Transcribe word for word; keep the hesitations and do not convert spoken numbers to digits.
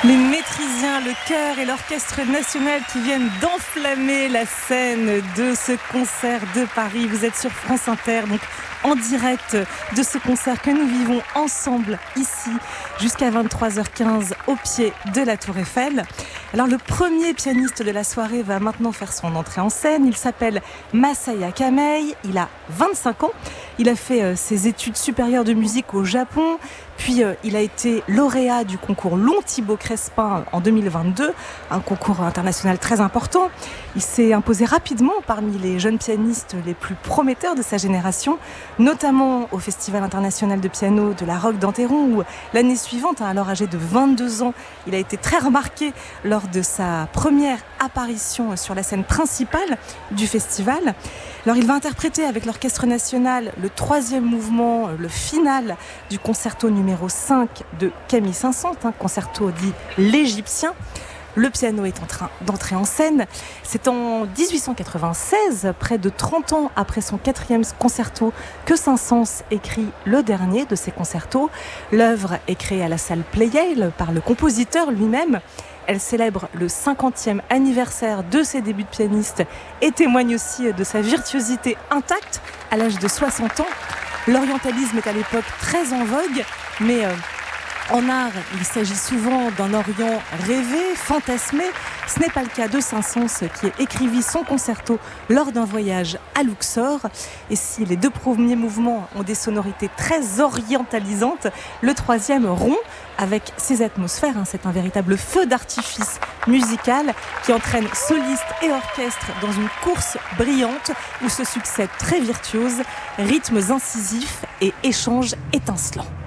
Les Maîtrisiens, le chœur et l'orchestre national qui viennent d'enflammer la scène de ce concert de Paris. Vous êtes sur France Inter, donc en direct de ce concert que nous vivons ensemble ici jusqu'à vingt-trois heures quinze au pied de la Tour Eiffel. Alors le premier pianiste de la soirée va maintenant faire son entrée en scène. Il s'appelle Masaya Kamei, il a vingt-cinq ans. Il a fait euh, ses études supérieures de musique au Japon, puis euh, il a été lauréat du concours Long Thibaut Crespin en deux mille vingt-deux, un concours international très important. Il s'est imposé rapidement parmi les jeunes pianistes les plus prometteurs de sa génération, notamment au Festival international de piano de la Roque d'Enterron, où l'année suivante, alors âgé de vingt-deux ans, il a été très remarqué lors de sa première apparition sur la scène principale du festival. Alors il va interpréter avec l'Orchestre national le troisième mouvement, le final du concerto numéro cinq de Camille Saint-Saëns, un concerto dit l'Égyptien. Le piano est en train d'entrer en scène. C'est en dix-huit cent quatre-vingt-seize, près de trente ans après son quatrième concerto, que Saint-Saëns écrit le dernier de ses concertos. L'œuvre est créée à la salle Pleyel par le compositeur lui-même. Elle célèbre le cinquantième anniversaire de ses débuts de pianiste et témoigne aussi de sa virtuosité intacte à l'âge de soixante ans. L'orientalisme est à l'époque très en vogue, mais euh, en art, il s'agit souvent d'un Orient rêvé, fantasmé. Ce n'est pas le cas de Saint-Saëns qui écrivit son concerto lors d'un voyage à Luxor. Et si les deux premiers mouvements ont des sonorités très orientalisantes, le troisième rompt avec ses atmosphères. C'est un véritable feu d'artifice musical qui entraîne solistes et orchestres dans une course brillante où se succèdent très virtuoses, rythmes incisifs et échanges étincelants.